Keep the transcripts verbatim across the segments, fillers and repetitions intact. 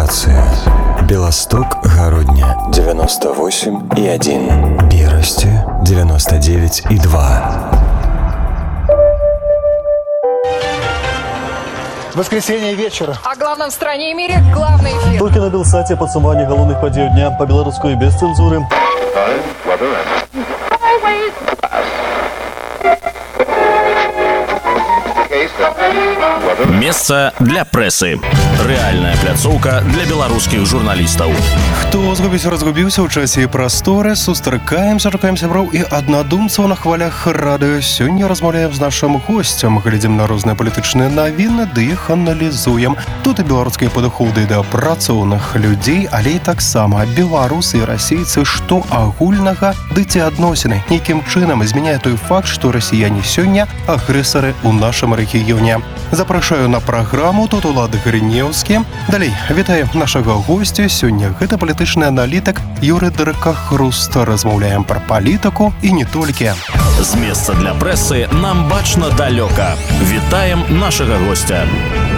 станции. Белосток, Городня девяносто восемь и один, Берасти девяносто девять и два. Воскресенье вечера. О главном в стране и мире главный эфир. Толькі на Белсате падсумаванне галоўных падзей дня по-беларуску і без цэнзуры. Месца для прэсы. Рэальная пляцоўка для беларускіх журналістаў. Хто згубіць разгубіўся ў часе і прасторы, сустракаемся, чакаем сяброў і аднадумцаў на хвалях радыё. Сёння размаўляем з нашым госцем, глядзім на розныя палітычныя навіны, ды іх аналізуем. Тут і беларускія падыходы да працоўных людзей, але і таксама беларусы і расейцы, што агульнага, ды ці адносіны нейкім чынам змяняе той факт, што расіяне сёння агрэсары ў нашым рэгіёне. Запрашаю на праграму, тут Улад Грынеўскі. Далей, вітаю нашага госця. Сёння гэта палітычны аналітык Юрый Дракахруст. Размаўляем пра палітыку і не толькі. З месца для прэсы нам бачна далёка. Вітаем нашага госця.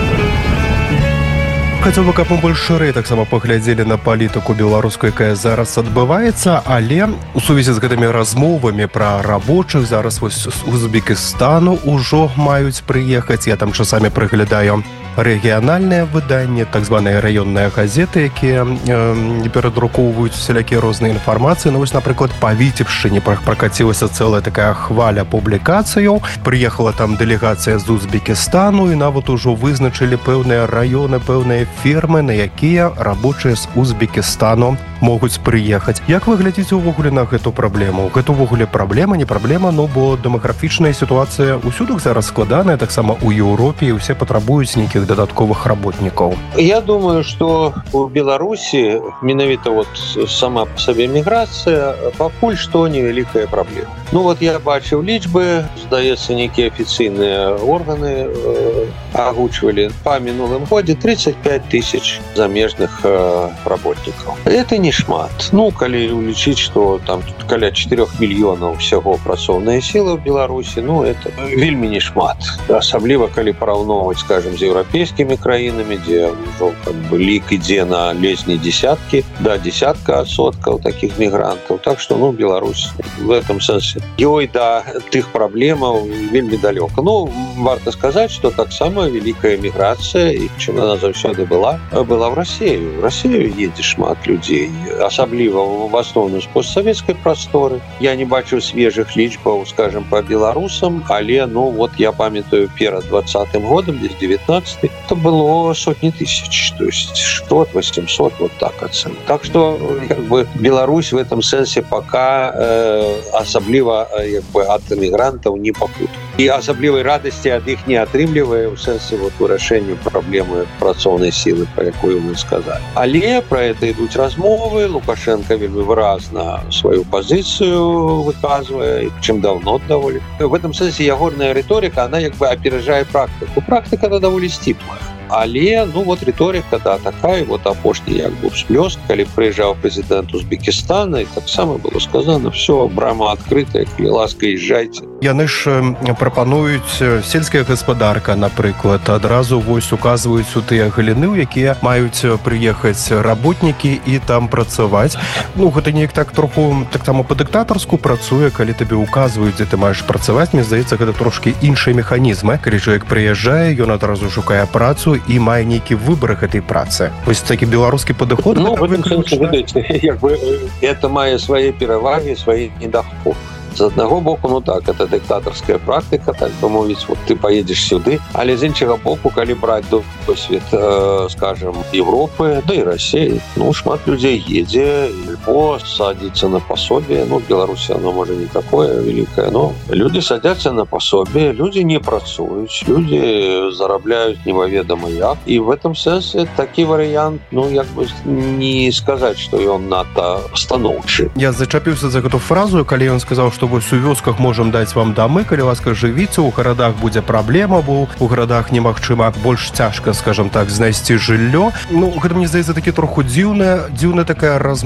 Хацеў бы, каб мы больш шырэй таксама паглядзелі на палітыку беларускую, якая зараз адбываецца, але у сувязі з гэтымі размовамі пра рабочых зараз вось з Узбекістану ўжо маюць прыехаць. Я там часамі прыглядаю рэгіянальныя выданні, так званыя раённыя газеты, якія э, перадрукоўваюць усялякія розныя інфармацыі. Ну вось, напрыклад, па Віцебшчыне пракацілася цэлая такая хваля публікацыяў. Прыехала там дэлегацыя з Узбекістану, і нават ужо вызначылі пэўныя раёны, пэўныя фермы, на якія рабочыя з Узбекістану могуць прыехаць. Як вы глядзіце ўвогуле на гэту праблему? Гэта ўвогуле праблема, не праблема, ну бо дэмаграфічная сітуацыя ўсюды зараз складаная, таксама ў Еўропе, і ўсе патрабуюць нейкіх дадатковых работнікаў. Я думаю, што у Беларусі менавіта вот сама по сабе міграцыя пакуль што невялікая праблема. Ну вот я бачыў лічбы, здаецца, нейкія афіцыйныя органы э, агучвалі па мінулым годзе тридцать пять тысяч замежных э, работнікаў. Это не шмат. Ну, калі улічыць, што там тут каля четырех мільёнаў усяго працоўнай сілы ў Беларусі, ну это вельмі не шмат. Асабліва калі параўноўваць, скажем, з еўрапейскімі краінамі, дзе ўжо как бы лік ідзе на ледзь не десяткі, да десятка адсоткаў такіх мігрантаў. Так што, ну, Беларусь в этом сэнсе ёй да тых праблемаў вельмі далёка. Ну, варта сказаць, што таксама вялікая міграцыя, і чым яна заўсёды была, была в Расію. В Расію едзе шмат людзей, асабліва в асноўным з постсавецкай прасторы. Я не бачыў свежых лічбаў, скажем, по беларусам, але, ну, вот я памятаю перад двадцатым годам, десь девятнадцатый, это было сотни тысяч, то есть сто восемьсот, вот так оценка. Так что, как бы, Беларусь в этом сенсе пока э, асабліва как бы, ад мігрантаў не пакут. І асаблівай радасці ад іх не атрымлівае ў сэнсе вот, вырашэння праблемы працоўнай сілы, про якую мы сказали. Але про это ідуць размовы, Лукашенко вельмі выразна сваю пазіцыю выказвае, чым давно даволі. В этом сэнсе ягорная рыторыка, она як бы аперажае практыку. Практыка она даволі сціплая. Але, ну вот рыторыка, да, такая, вот апошні як бы всплёск, калі прыязджаў прэзідэнт Узбекістана, і таксама было сказано, все, брама адкрытая, калі ласка, езжайце. Яны ж прапануюць сельская гаспадарка, напрыклад, адразу вось указваюць у тыя галіны, у якія маюць прыехаць работнікі і там працаваць. Ну, гэта неяк так троху, так там па-дыктатарску працуе, калі табе указваюць, дзе ты маеш працаваць, мне здаецца, гэта трошкі іншыя механізмы. Калі чалавек прыязджае, ён адразу шукае працу і мае нейкі выбар гэтай працы. Вось такі беларускі падыход. Ну, в этом сэнсе, ведаеце, як бы это мае свае перавагі, свае недахопы. З аднаго боку, ну так, это дыктатарская практыка, так бы мовіць, вот ты поедешь сюды, але з іншага боку, калі браць досвед, э, скажем, Европы, да і России, ну, шмат людзей едзе, альбо садится на пособие, ну, в Беларуси оно, может, не такое великое, но люди садятся на пособие, люди не працуюць, люди зарабляют немаведомо як, и в этом сенсе такі варыянт, ну, як бы не сказать, что ён надта станоўчы. Я зачапіўся за гэту фразу, калі ён сказаў, што вось у вёсках можам даць вам дамы, калі ласка, жывіце, у гарадах будзе праблема, бо у гарадах немагчыма, больш цяжка, скажем так, знайсці жыллё. Ну, гэта, мне здаецца, такі троху дзіўная, дзіўная такая размова. Як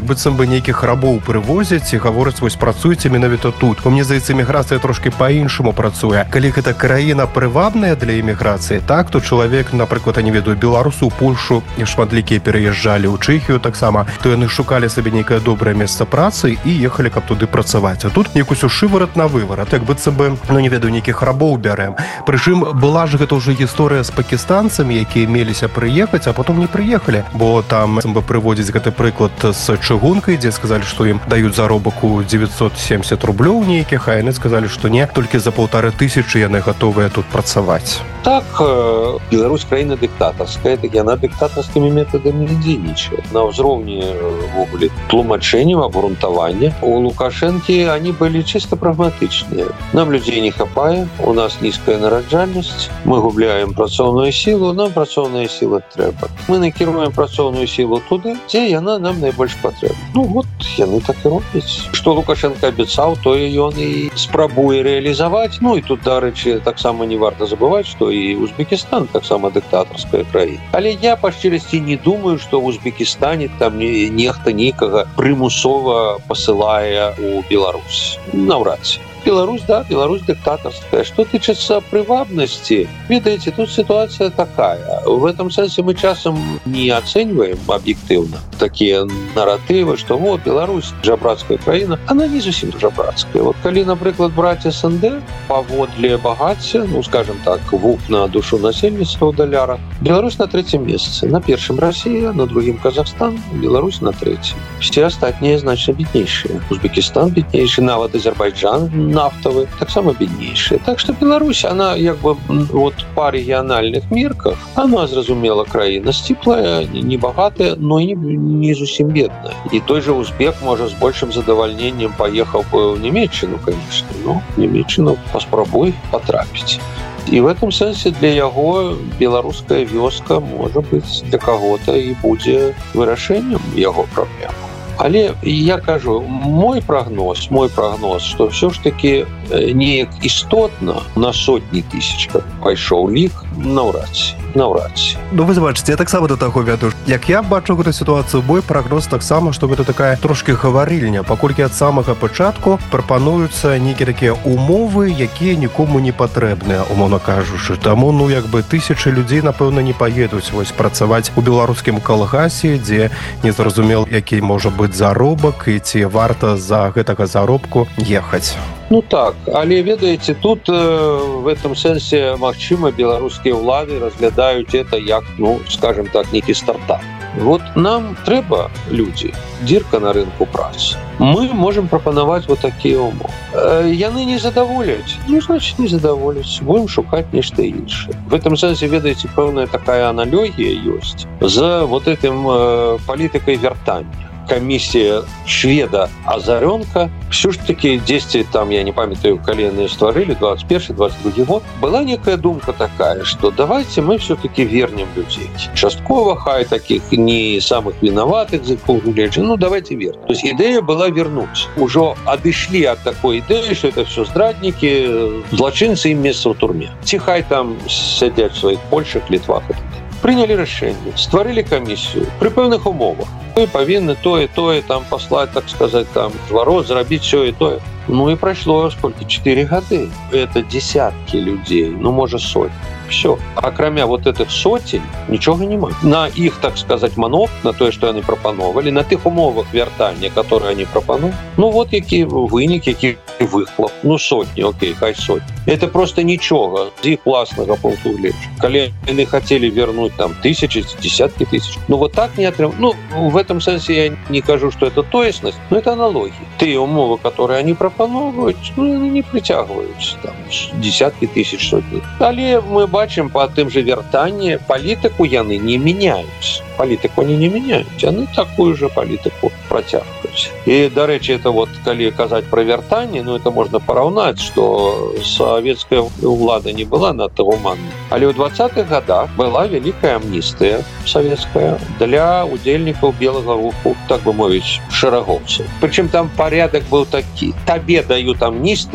быццам бы нейкіх рабоў прывозяць і гавораць, вось працуйце менавіта тут. Бо мне здаецца, эміграцыя трошки па-іншаму працуе. Калі гэта краіна прывабная для эміграцыі, так, то чалавек, напрыклад, я не ведаю, беларусу ў Польшу і шматлікія пераязджалі ў Чэхію таксама, то яны шукалі сабе нейкае добрае месца працы і ехалі, каб туды працаваць. А тут нейкусь шыварат на выварат, як быццам бы, ну не ведаю, нейкіх рабоў бярэм. Прычым была ж гэта ўжо гісторыя з пакістанцамі, якія меліся прыехаць, а потом не прыехалі, бо там бы прыводзіць гэты прыклад з чыгункай, дзе сказалі, што ім даюць заробак у девятьсот семьдесят рублёў нейкіх, а яны сказалі, што не, толькі за полторы тысячы яны гатовыя тут працаваць. Так, Беларусь краіна дыктатарская, так яна дыктатарскімі метадамі не дзейнічае. На ўзроўні ввогуле тлумачэнняў, абгрунтавання у Лукашэнкі они былі чыста прагматычныя. Нам людзей не хапае, у нас нізкая нараджальнасць, мы губляем працоўную сілу, нам працоўная сіла трэба. Мы накіруем працоўную сілу туды, дзе яна нам найбольш патрэбна. Ну вот, яны так і робяць. Што Лукашенко абяцаў, тое ён і спрабуе рэалізаваць. Ну і тут, дарэчы, таксама не варта забываць, што і Узбекистан таксама дыктатарская краіна. Але я па шчырасці не думаю, што ў Узбекістане там нехта нейкага прымусова пасылае ў Беларусь. Наўрад ці. Беларусь, да, Беларусь диктаторская. Что тычется привабности, видите, тут ситуация такая. В этом смысле мы часом не оцениваем объективно такие нарративы, что вот Беларусь жабрацкая краина. Она не совсем жабрацкая. Вот коли, например, брать СНД поводле богатства, ну, скажем так, ВУП на душу насельніцтва ў далярах, Беларусь на третьем месяце. На первом Россия, на другом Казахстан, Беларусь на третьем. Все остальные значно беднейшие. Узбекистан беднейший, нават Азербайджан нафтовый, так само беднейшая. Так что Беларусь, она как бы вот по региональных мерках, она, зразумела, краина сціплая, не богатая, но и не, не совсем бедная. И той же узбек, может, с большим задовольнением поехал бы в Немеччину, конечно, но в Немеччину паспрабуй потрапить. И в этом смысле для яго белорусская вёска, может быть, для кого-то и будет вырашением его проблем. Але я кажу, мой прогноз, мой прогноз, что все ж таки неяк істотна на сотні тысяч пайшоў лік, наўрад ці, наўрад ці. Ну вы бачыце, я таксама да таго вяду. Як я бачу гэту сітуацыю, мой прагноз таксама, што гэта такая трошки гаварыльня, паколькі ад самага пачатку прапануюцца нейкія такія умовы, якія нікому не патрэбныя, умоўна кажучы. Таму, ну, як бы тысячы людзей, напэўна, не паедуць вось працаваць у беларускім калгасе, дзе незразумел, які можа быць заробак і ці варта за гэтага заробку ехаць. Ну так, але ведаеце, тут э, в этом сэнсе, магчыма, беларускія ўлады разглядаюць это як, ну, скажем так, нейкі стартап. Вот нам трэба людзі, дзірка на рынку працы. Мы можем прапанаваць вот такія умовы. Э, яны не задаволяць, ну, значит, не задаволяць. Будем шукаць нешта іншае. В этом сэнсе, ведаеце, пэўная такая аналогія ёсць з вот этим э, палітыкай вяртання. Комиссия шведа Азаренко, все ж таки действие там, я не памятаю, коленные створили, двадцать первый двадцать другой год, была некая думка такая, что давайте мы все-таки вернем людей. Частково, хай таких не самых виноватых, ну давайте вернем. То есть идея была вернуть. Уже отошли от такой идеи, что это все здрадники, злочинцы, им место в турме. Тихай там сидят в своих Польшах, Литвах и так далее. Приняли решение, створили комиссию при пэўных умовах. Мы повинны то и то и там послать, так сказать, там ворот, зрабіць все и то. Ну и прошло сколько? Четыре годы. Это десятки людей, ну может сотни. Все. А кроме вот этих сотен ничего нема. На их, так сказать, манок, на то, что они пропановали, на тых умовах вертания, которые они пропановали, ну вот які вынік, які выхлоп. Ну сотни, окей, хай сотни. Это просто ничего з их власного пункту гледжання. Коли они хотели вернуть там тысячи, десятки тысяч, ну вот так не отрем. Ну в этом смысле я не кажу, что это тоесность, но это аналогия. Те умовы, которые они пропановывают, ну они не притягиваются там десятки тысяч, сотни. Але мы бачым по тым же вертанні, палітыку яны не меняюць. Палітыку они не меняют, яны такую же палітыку працягваюць. И, дарэчы, это вот, калі казаць про вертанне, ну, это можно параўнаць, что советская ўлада не была надта гуманнай. Але ў двадцатых годах была великая амністыя советская для удзельнікаў белага руху, так бы мовіць, шэрагоўцаў. Причем там порядок был такі. Табе дают амністыю,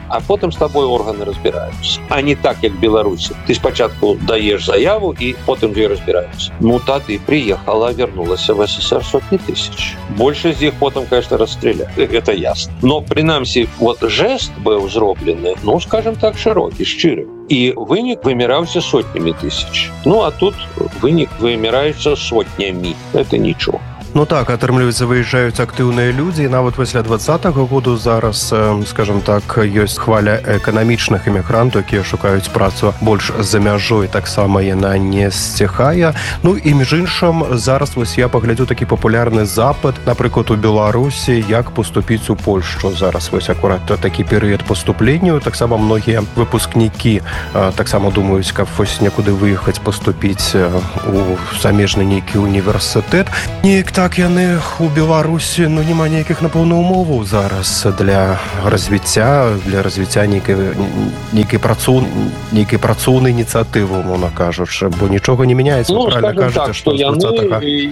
а потым з табой органы разбіраюцца, а не так як Беларусі. Ты спачатку даеш заяву і потым дзе разбіраюцца. Ну тады приехала, вернулася в СССР сотні тысяч. Больше з іх потым, конечно, расстреляли. Это ясно. Но принамсі вот жест быў зроблены, ну скажем так, шырокі, шчыры. І вынік выміраўся сотнямі тысяч. Ну а тут вынік выміраецца сотнямі. Это нічого. Ну так, атрымліваецца, выязджаюць актыўныя людзі, і нават пасля двадцатага году зараз, скажем так, ёсць хваля эканамічных эмігрантаў, якія шукаюць працу больш за мяжой, таксама яна не сціхае. Ну і між іншым, зараз вось я паглядзю такі папулярны запыт, напрыклад, у Беларусі, як паступіць у Польшчу. Зараз вось акурат такі перыяд паступленняў, таксама многія выпускнікі таксама думаюць, каб вось некуды выехаць, паступіць у замежны нейкі універсітэт. Неяк так яны у Беларусі, ну, няма ніякіх, напэўна, умоваў зараз для развіцця, для развіцця нейкай, нейкай працоў, нейкай працоўнай ініцыятывы, умоўна кажучы, бо нічога не мяняецца, ну, правильно кажаце, так, што яны